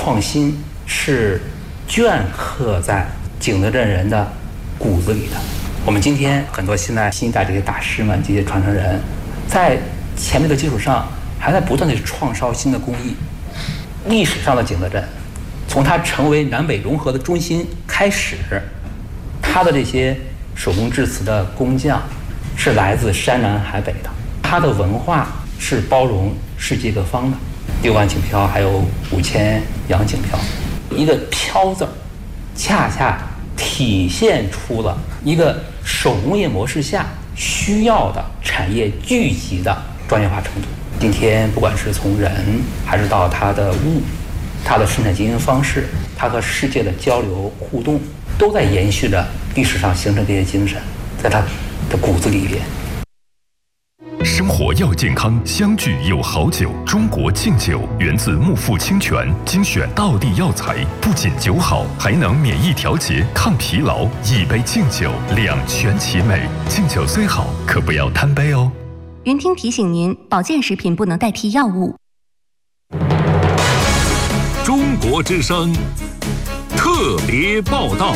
创新是镌刻在景德镇人的骨子里的。我们今天很多现在新一代这些大师们、这些传承人，在前面的基础上，还在不断的创烧新的工艺。历史上的景德镇，从它成为南北融合的中心开始，它的这些手工制瓷的工匠是来自山南海北的，它的文化是包容世界各方的。6万锦漂，还有5000洋锦漂，一个漂字儿，恰恰体现出了一个手工业模式下需要的产业聚集的专业化程度。今天不管是从人还是到它的物，它的生产经营方式，它和世界的交流互动，都在延续着历史上形成这些精神，在它的骨子里边。 生活要健康，相聚有好酒。中国敬酒源自木富清泉，精选道地药材，不仅酒好，还能免疫调节、抗疲劳。一杯敬酒，两全其美。敬酒虽好，可不要贪杯哦。 云听提醒您，保健食品不能代替药物。 中国之声特别报道。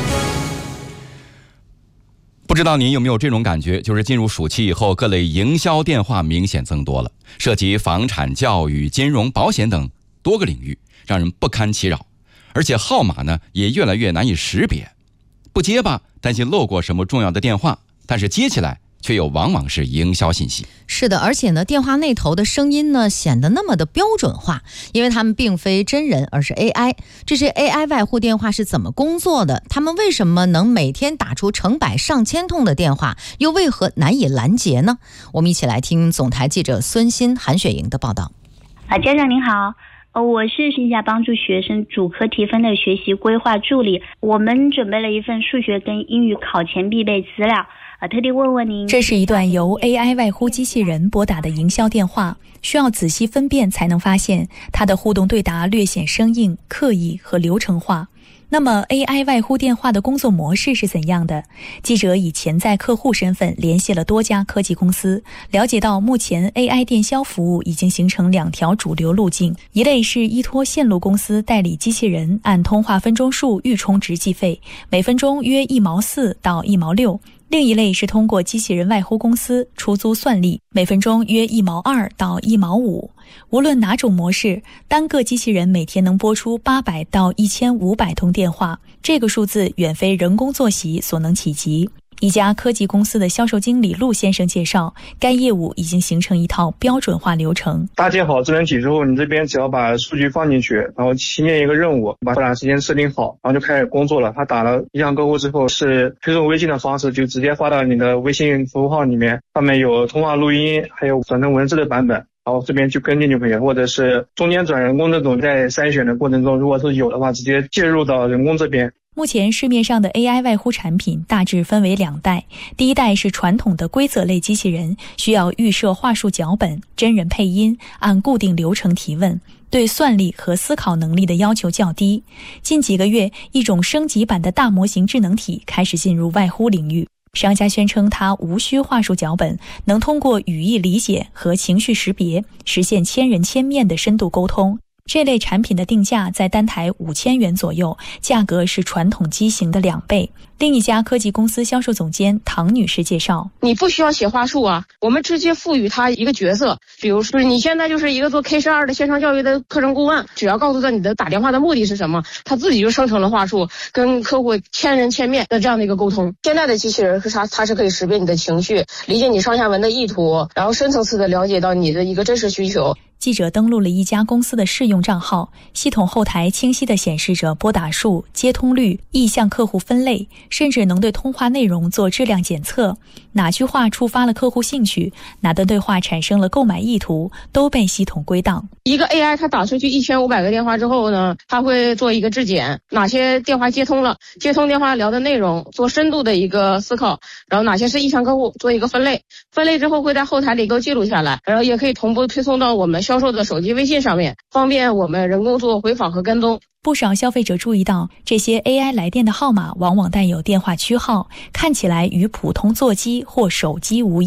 不知道您有没有这种感觉，就是进入暑期以后，各类营销电话明显增多了，涉及房产、教育、金融、保险等多个领域，让人不堪其扰。而且号码呢也越来越难以识别，不接吧担心漏过什么重要的电话，但是接起来却又往往是营销信息。 是的，而且呢，电话那头的声音呢显得那么的标准化，因为他们并非真人，而是 AI。这些 AI 外呼电话是怎么工作的？他们为什么能每天打出成百上千通的电话，又为何难以拦截呢？我们一起来听总台记者孙鑫、韩雪莹的报道。 家长您好，我是线下帮助学生主科提分的学习规划助理。我们准备了一份数学跟英语考前必备资料，特地问问您。 这是一段由 AI 外呼机器人拨打的营销电话，需要仔细分辨才能发现它的互动对答略显生硬、刻意和流程化。那么 AI 外呼电话的工作模式是怎样的？记者以潜在客户身份联系了多家科技公司，了解到目前 AI 电销服务已经形成2条主流路径，一类是依托线路公司代理机器人按通话分钟数预充值计费，每分钟约1毛4到1毛6。另一类是通过机器人外呼公司出租算力，每分钟约1毛2到1毛5。无论哪种模式，单个机器人每天能拨出800到1500通电话，这个数字远非人工作息所能企及。一家科技公司的销售经理陆先生介绍，该业务已经形成一套标准化流程。 搭建好智能体之后，你这边只要把数据放进去，然后新建一个任务，把拨打时间设定好，然后就开始工作了。他打了意向客户之后，是推送微信的方式，就直接发到你的微信服务号里面，上面有通话录音，还有转成文字的版本。然后这边去跟进就可以了，或者是中间转人工这种，在筛选的过程中，如果是有的话，直接介入到人工这边。 目前市面上的 AI 外呼产品大致分为2代，第一代是传统的规则类机器人，需要预设话术脚本、真人配音，按固定流程提问，对算力和思考能力的要求较低。近几个月，一种升级版的大模型智能体开始进入外呼领域。商家宣称它无需话术脚本，能通过语义理解和情绪识别，实现千人千面的深度沟通。这类产品的定价在单台5000元左右，价格是传统机型的2倍。另一家科技公司销售总监唐女士介绍， 你不需要写话术啊，我们直接赋予他一个角色，比如说你现在就是一个做 K12的线上教育的课程顾问，只要告诉他你的打电话的目的是什么，他自己就生成了话术，跟客户千人千面的这样的一个沟通。现在的机器人是啥？它是可以识别你的情绪，理解你上下文的意图，然后深层次的了解到你的一个真实需求。 记者登录了一家公司的试用账号，系统后台清晰地显示着拨打数、接通率、意向客户分类，甚至能对通话内容做质量检测，哪句话触发了客户兴趣，哪段对话产生了购买意图，都被系统归档。 一个 AI 它打出去1500个电话之后呢，它会做一个质检，哪些电话接通了，接通电话聊的内容做深度的一个思考，然后哪些是意向客户做一个分类，分类之后会在后台里给我记录下来，然后也可以同步推送到我们销售的手机微信上面，方便我们人工做回访和跟踪。 不少消费者注意到，这些 AI 来电的号码往往带有电话区号，看起来与普通座机或手机无异。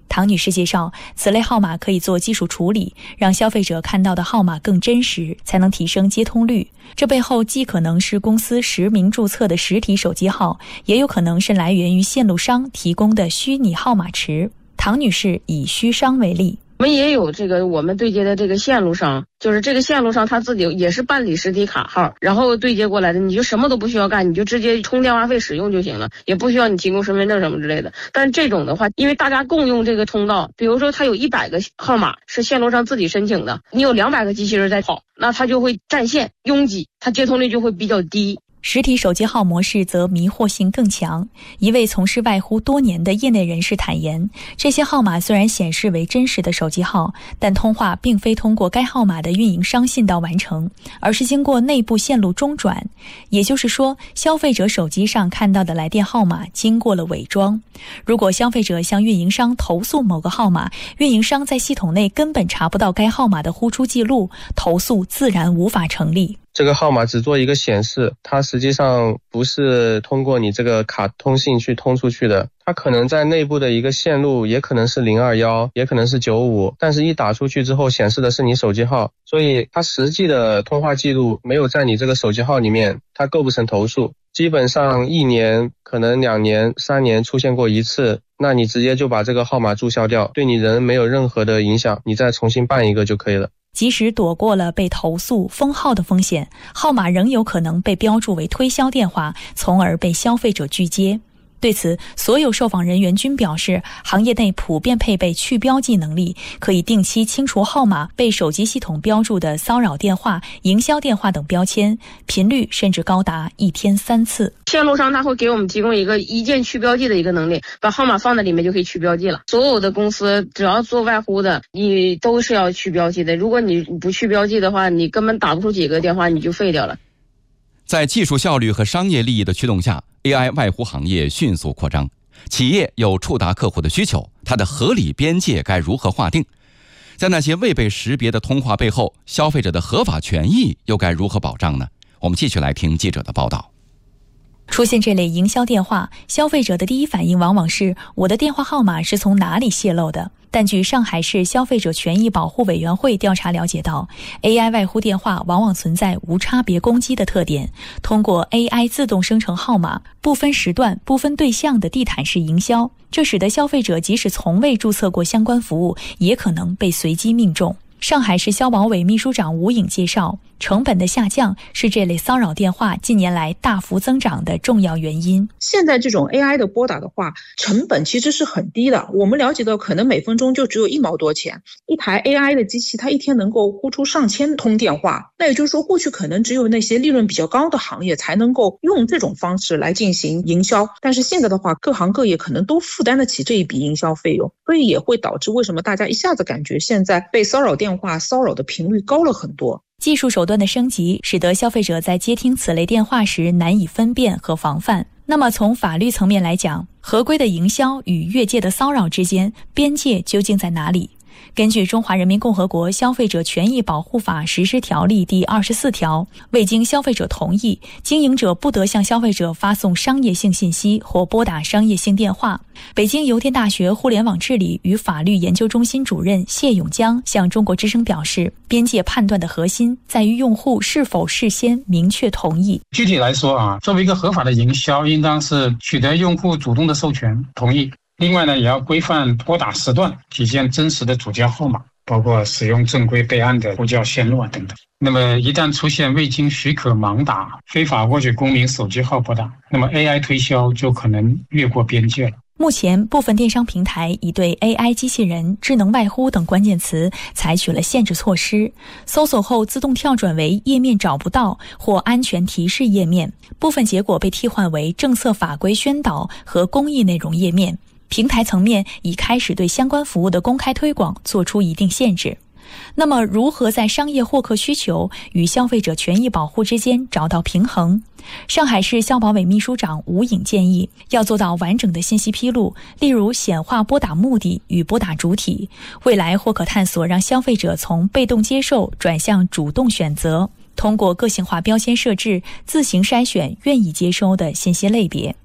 唐女士介绍，此类号码可以做技术处理，让消费者看到的号码更真实，才能提升接通率。这背后既可能是公司实名注册的实体手机号，也有可能是来源于线路商提供的虚拟号码池。唐女士以虚商为例， 我们也有我们对接的这个线路商，就是这个线路商他自己也是办理实体卡号，然后对接过来的，你就什么都不需要干，你就直接充电话费使用就行了，也不需要你提供身份证什么之类的。但这种的话，因为大家共用这个通道，比如说他有100个号码是线路商自己申请的，你有200个机器人在跑，那他就会占线拥挤，它接通率就会比较低。 实体手机号模式则迷惑性更强。一位从事外呼多年的业内人士坦言，这些号码虽然显示为真实的手机号，但通话并非通过该号码的运营商信道完成，而是经过内部线路中转。也就是说，消费者手机上看到的来电号码经过了伪装。如果消费者向运营商投诉某个号码，运营商在系统内根本查不到该号码的呼出记录，投诉自然无法成立。 这个号码只做一个显示，它实际上不是通过你这个卡通信去通出去的，它可能在内部的一个线路，也可能是021，也可能是95，但是一打出去之后显示的是你手机号，所以它实际的通话记录没有在你这个手机号里面，它构不成投诉。基本上1年可能2年3年出现过一次，那你直接就把这个号码注销掉，对你人没有任何的影响，你再重新办一个就可以了。 即使躲过了被投诉封号的风险，号码仍有可能被标注为推销电话，从而被消费者拒接。对此，所有受访人员均表示，行业内普遍配备去标记能力，可以定期清除号码被手机系统标注的骚扰电话、营销电话等标签，频率甚至高达1天3次。 线路商他会给我们提供一键去标记的一个能力，把号码放在里面就可以去标记了。所有的公司只要做外呼的，你都是要去标记的。如果你不去标记的话，你根本打不出几个电话，你就废掉了。 在技术效率和商业利益的驱动下， AI 外呼行业迅速扩张，企业有触达客户的需求，它的合理边界该如何划定？在那些未被识别的通话背后，消费者的合法权益又该如何保障呢？我们继续来听记者的报道。 出现这类营销电话，消费者的第一反应往往是我的电话号码是从哪里泄露的。但据上海市消费者权益保护委员会调查了解到， AI 外呼电话往往存在无差别攻击的特点，通过 AI 自动生成号码，不分时段、不分对象的地毯式营销，这使得消费者即使从未注册过相关服务，也可能被随机命中。上海市消保委秘书长吴颖介绍，成本的下降是这类骚扰电话近年来大幅增长的重要原因。 现在这种 AI 的拨打的话，成本其实是很低的。我们了解到，可能每分钟就只有1毛多钱。一台 AI 的机器，它一天能够呼出上千通电话。那也就是说，过去可能只有那些利润比较高的行业才能够用这种方式来进行营销。但是现在的话，各行各业可能都负担得起这一笔营销费用，所以也会导致为什么大家一下子感觉现在被骚扰电话骚扰的频率高了很多。 技术手段的升级，使得消费者在接听此类电话时难以分辨和防范。那么从法律层面来讲，合规的营销与越界的骚扰之间，边界究竟在哪里？根据《中华人民共和国消费者权益保护法实施条例》第24条，未经消费者同意，经营者不得向消费者发送商业性信息或拨打商业性电话。北京邮电大学互联网治理与法律研究中心主任谢永江向中国之声表示，边界判断的核心在于用户是否事先明确同意。 具体来说作为一个合法的营销，应当是取得用户主动的授权同意。另外呢，也要规范拨打时段，体现真实的主叫号码，包括使用正规备案的呼叫线路等等。那么一旦出现未经许可盲打、非法获取公民手机号拨打，那么 AI 推销就可能越过边界了。 目前部分电商平台已对 AI 机器人、智能外呼等关键词采取了限制措施，搜索后自动跳转为页面找不到或安全提示页面，部分结果被替换为政策法规宣导和公益内容页面。平台层面已开始对相关服务的公开推广做出一定限制。那么如何在商业获客需求与消费者权益保护之间找到平衡？上海市消保委秘书长吴颖建议，要做到完整的信息披露，例如显化拨打目的与拨打主体，未来或可探索让消费者从被动接受转向主动选择，通过个性化标签设置，自行筛选愿意接收的信息类别。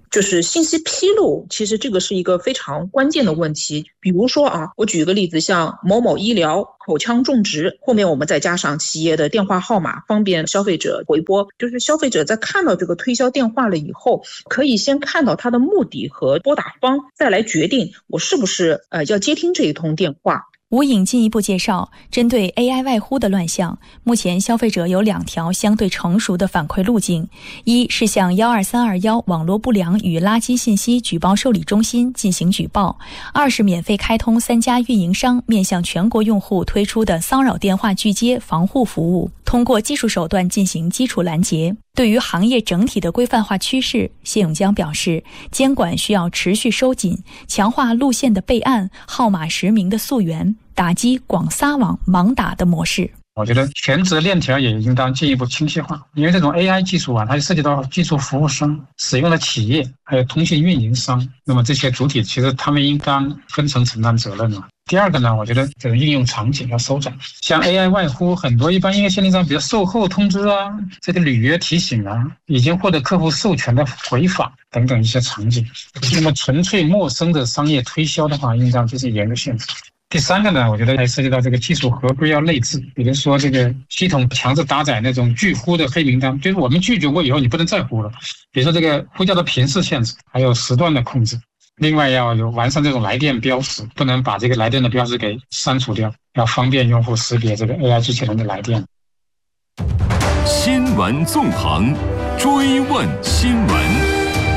就是信息披露，其实这个是一个非常关键的问题。比如说我举个例子，像某某医疗、口腔种植，后面我们再加上企业的电话号码，方便消费者回拨。就是消费者在看到这个推销电话了以后，可以先看到它的目的和拨打方，再来决定我是不是要接听这一通电话。 吴颖进一步介绍，针对 AI 外呼的乱象，目前消费者有2条相对成熟的反馈路径：一是向12321网络不良与垃圾信息举报受理中心进行举报；二是免费开通3家运营商面向全国用户推出的骚扰电话拒接防护服务，通过技术手段进行基础拦截。对于行业整体的规范化趋势，谢永江表示，监管需要持续收紧，强化路线的备案、号码实名的溯源，打击广撒网、盲打的模式。 我觉得权责链条也应当进一步清晰化，因为这种 AI 技术它涉及到技术服务商、使用的企业，还有通信运营商，那么这些主体其实他们应当分层承担责任了。第二个呢，我觉得这种应用场景要收窄，像 AI 外呼很多一般应用限定上，比如售后通知这个履约提醒已经获得客户授权的回访等等一些场景。那么纯粹陌生的商业推销的话，应当就是严格限制。第三个呢，我觉得还涉及到这个技术合规要内置，比如说这个系统强制搭载那种拒呼的黑名单，就是我们拒绝过以后你不能再呼了。比如说这个呼叫的频次限制，还有时段的控制。另外要有完善这种来电标识，不能把这个来电的标识给删除掉，要方便用户识别这个 AI 机器人的来电。 新闻纵横，追问新闻。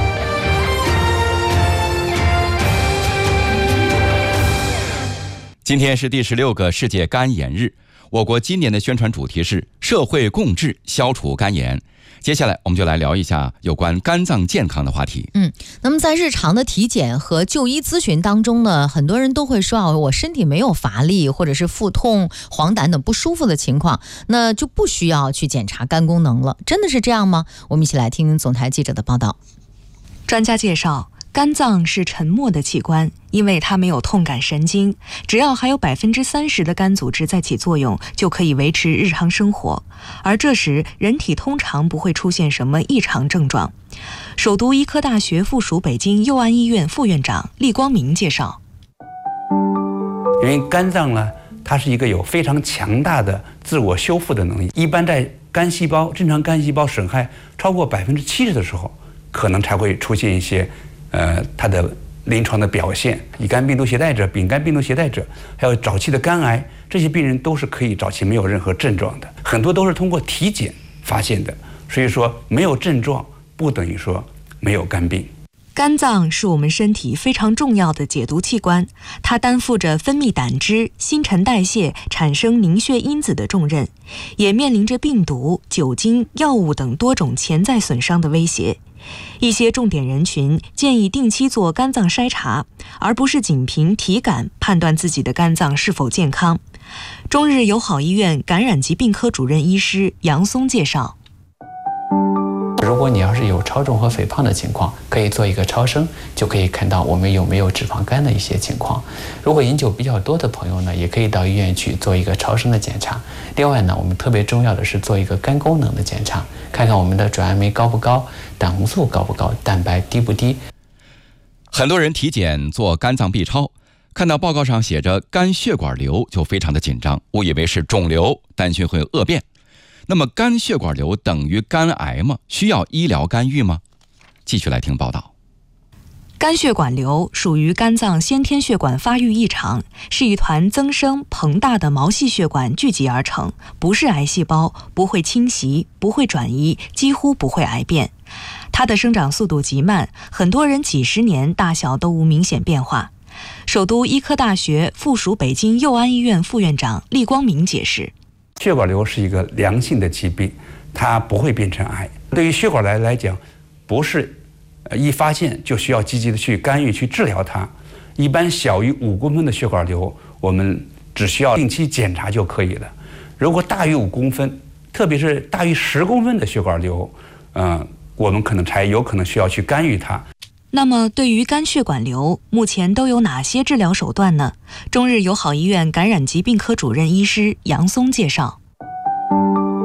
今天是第16个世界肝炎日，我国今年的宣传主题是社会共治，消除肝炎。接下来我们就来聊一下有关肝脏健康的话题。 那么在日常的体检和就医咨询当中呢，很多人都会说我身体没有乏力或者是腹痛、黄疸等不舒服的情况，那就不需要去检查肝功能了。真的是这样吗？我们一起来听总台记者的报道。 专家介绍，肝脏是沉默的器官，因为它没有痛感神经，只要还有30%的肝组织在起作用，就可以维持日常生活。而这时人体通常不会出现什么异常症状。首都医科大学附属北京佑安医院副院长厉光明介绍， 因为肝脏呢，它是一个有非常强大的自我修复的能力，一般在正常肝细胞损害超过70%的时候，可能才会出现一些它的临床的表现，乙肝病毒携带者、丙肝病毒携带者，还有早期的肝癌，这些病人都是可以早期没有任何症状的，很多都是通过体检发现的。所以说，没有症状不等于说没有肝病。 肝脏是我们身体非常重要的解毒器官，它担负着分泌胆汁、新陈代谢、产生凝血因子的重任，也面临着病毒、酒精、药物等多种潜在损伤的威胁。一些重点人群建议定期做肝脏筛查，而不是仅凭体感判断自己的肝脏是否健康。中日友好医院感染疾病科主任医师杨松介绍， 如果你要是有超重和肥胖的情况，可以做一个超声，就可以看到我们有没有脂肪肝的一些情况。如果饮酒比较多的朋友呢，也可以到医院去做一个超声的检查。另外呢，我们特别重要的是做一个肝功能的检查，看看我们的转氨酶高不高，胆红素高不高，蛋白低不低。 很多人体检做肝脏 B 超，看到报告上写着肝血管瘤就非常的紧张，误以为是肿瘤，担心会恶变。那么肝血管瘤等于肝癌吗？需要医疗干预吗？继续来听报道。 肝血管瘤属于肝脏先天血管发育异常，是一团增生膨大的毛细血管聚集而成，不是癌细胞，不会侵袭，不会转移，几乎不会癌变。它的生长速度极慢，很多人几十年大小都无明显变化。首都医科大学附属北京佑安医院副院长厉光明解释， 血管瘤是一个良性的疾病，它不会变成癌。对于血管癌来讲，不是一发现就需要积极的去干预去治疗它。一般小于5公分的血管瘤，我们只需要定期检查就可以了。如果大于5公分，特别是大于10公分的血管瘤，我们才有可能需要去干预它。 那么对于肝血管瘤，目前都有哪些治疗手段呢？中日友好医院感染疾病科主任医师杨松介绍， 如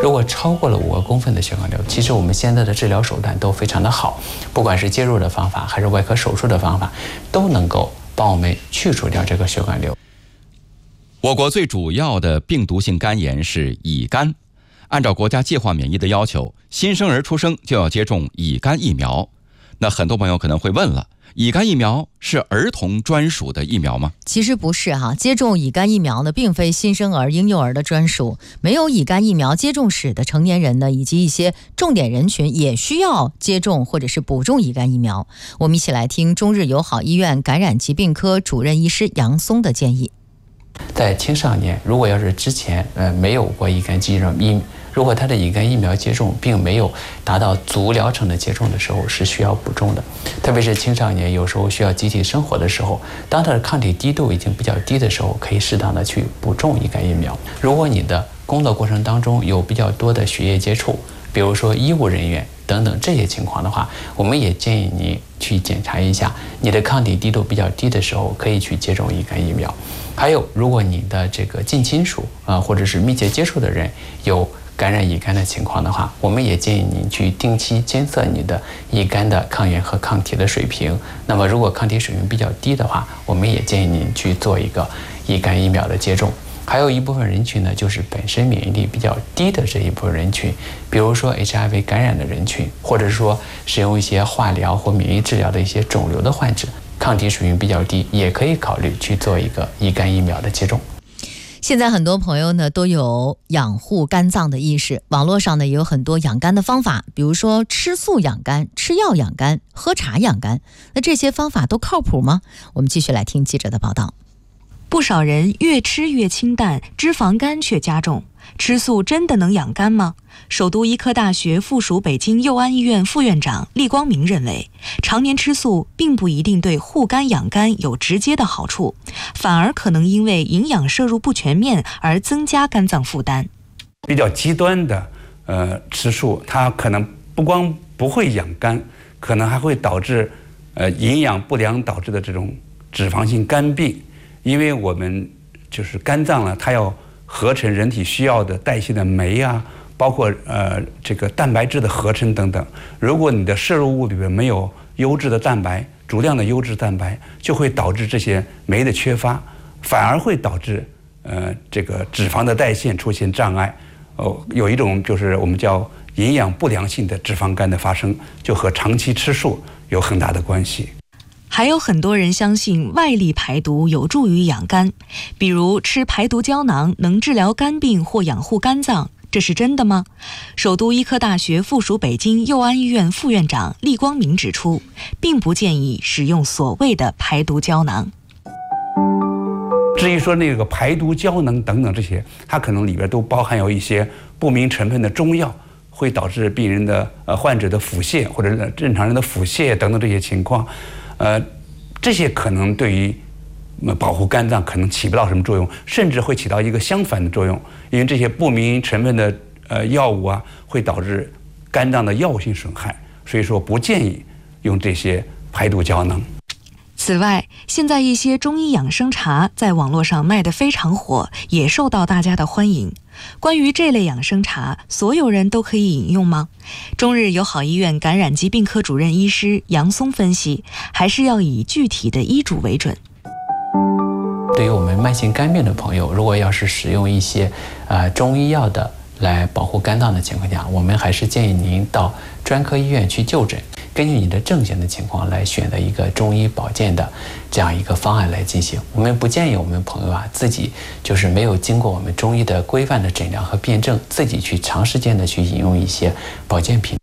如果超过了5个公分的血管瘤，其实我们现在的治疗手段都非常的好，不管是介入的方法还是外科手术的方法，都能够帮我们去除掉这个血管瘤。 我国最主要的病毒性肝炎是乙肝，按照国家计划免疫的要求，新生儿出生就要接种乙肝疫苗。那很多朋友可能会问了，乙肝疫苗是儿童专属的疫苗吗？ 其实不是哈，接种乙肝疫苗呢，并非新生儿、婴幼儿的专属。没有乙肝疫苗接种史的成年人呢，以及一些重点人群也需要接种或者是补种乙肝疫苗。我们一起来听中日友好医院感染疾病科主任医师杨松的建议。 在青少年，如果要是之前没有过乙肝接种如果他的乙肝疫苗接种并没有达到足疗程的接种的时候，是需要补种的。特别是青少年有时候需要集体生活的时候，当他的抗体低度已经比较低的时候，可以适当的去补种乙肝疫苗。如果你的工作过程当中有比较多的血液接触，比如说医务人员等等这些情况的话，我们也建议你去检查一下，你的抗体低度比较低的时候，可以去接种乙肝疫苗。还有，如果你的这个近亲属或者是密切接触的人有感染乙肝的情况的话，我们也建议您去定期监测你的乙肝的抗原和抗体的水平。那么如果抗体水平比较低的话，我们也建议您去做一个乙肝疫苗的接种。还有一部分人群呢，就是本身免疫力比较低的这一部分人群，比如说 HIV 感染的人群，或者说使用一些化疗或免疫治疗的一些肿瘤的患者，抗体水平比较低，也可以考虑去做一个乙肝疫苗的接种。 现在很多朋友呢都有养护肝脏的意识，网络上呢也有很多养肝的方法，比如说吃素养肝、吃药养肝、喝茶养肝。那这些方法都靠谱吗？我们继续来听记者的报道。 不少人越吃越清淡，脂肪肝却加重。吃素真的能养肝吗？首都医科大学附属北京佑安医院副院长厉光明认为，常年吃素并不一定对护肝养肝有直接的好处，反而可能因为营养摄入不全面而增加肝脏负担。 比较极端的吃素，它可能不光不会养肝，可能还会导致营养不良导致的这种脂肪性肝病。因为我们就是肝脏呢，它要合成人体需要的代谢的酶啊，包括这个蛋白质的合成等等。如果你的摄入物里面没有优质的蛋白，足量的优质蛋白，就会导致这些酶的缺乏，反而会导致这个脂肪的代谢出现障碍。有一种就是我们叫营养不良性的脂肪肝的发生，就和长期吃素有很大的关系。 还有很多人相信外力排毒有助于养肝，比如吃排毒胶囊能治疗肝病或养护肝脏，这是真的吗？首都医科大学附属北京佑安医院副院长厉光明指出，并不建议使用所谓的排毒胶囊。 至于说那个排毒胶囊等等这些，它可能里边都包含有一些不明成分的中药，会导致病人的患者的腹泻或者正常人的腹泻等等这些情况。这些可能对于保护肝脏可能起不到什么作用，甚至会起到一个相反的作用，因为这些不明成分的药物啊，会导致肝脏的药物性损害，所以说不建议用这些排毒胶囊。 此外，现在一些中医养生茶在网络上卖得非常火，也受到大家的欢迎。关于这类养生茶，所有人都可以饮用吗？中日友好医院感染疾病科主任医师杨松分析，还是要以具体的医嘱为准。 对于我们慢性肝病的朋友，如果要是使用一些中医药的来保护肝脏的情况下，我们还是建议您到专科医院去就诊，根据你的症型的情况来选择一个中医保健的这样一个方案来进行。我们不建议我们朋友自己就是没有经过我们中医的规范的诊疗和辩证，自己去长时间的去饮用一些保健品。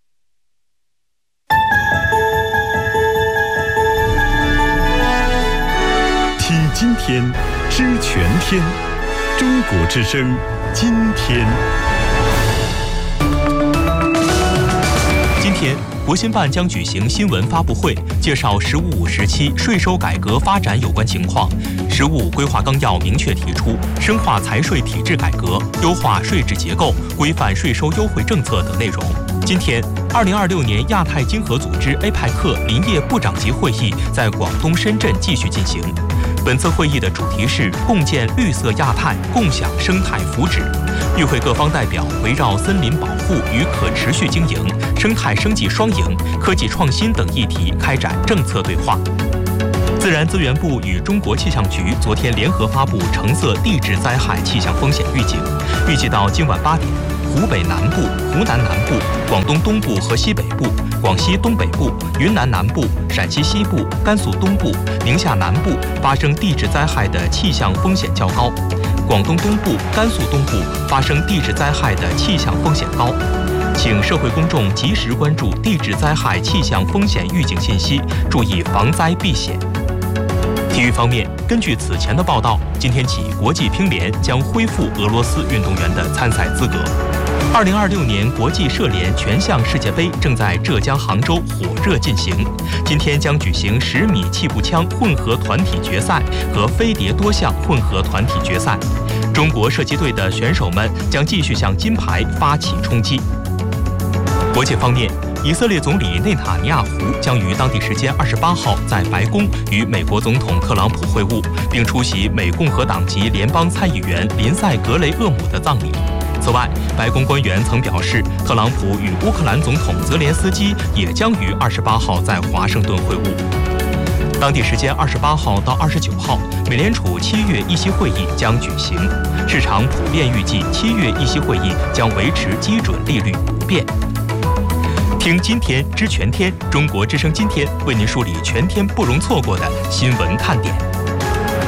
听今天，知全天，中国之声，今天。 今天，国新办将举行新闻发布会，介绍“十五五”时期税收改革发展有关情况。“十五五”规划纲要明确提出，深化财税体制改革，优化税制结构，规范税收优惠政策等内容。今天，2026年亚太经合组织 APEC 林业部长级会议在广东深圳继续进行。 本次会议的主题是共建绿色亚太，共享生态福祉。与会各方代表围绕森林保护与可持续经营、生态生计双赢、科技创新等议题开展政策对话。自然资源部与中国气象局昨天联合发布橙色地质灾害气象风险预警，预计到今晚8点，湖北南部、湖南南部、广东东部和西北部、广西东北部、云南南部、陕西西部、甘肃东部、宁夏南部发生地质灾害的气象风险较高，广东东部、甘肃东部发生地质灾害的气象风险高。请社会公众及时关注地质灾害气象风险预警信息，注意防灾避险。体育方面，根据此前的报道，今天起国际乒联将恢复俄罗斯运动员的参赛资格。2026年国际射联全项世界杯正在浙江杭州火热进行，今天将举行10米气步枪混合团体决赛和飞碟多项混合团体决赛。中国射击队的选手们将继续向金牌发起冲击。国际方面，以色列总理内塔尼亚胡将于当地时间28号在白宫与美国总统特朗普会晤，并出席美共和党籍联邦参议员林赛·格雷厄姆的葬礼。此外，白宫官员曾表示，特朗普与乌克兰总统泽连斯基也将于28号在华盛顿会晤。当地时间28号到29号，美联储7月议息会议将举行，市场普遍预计7月议息会议将维持基准利率不变。听今天知全天，中国之声今天为您梳理全天不容错过的新闻看点。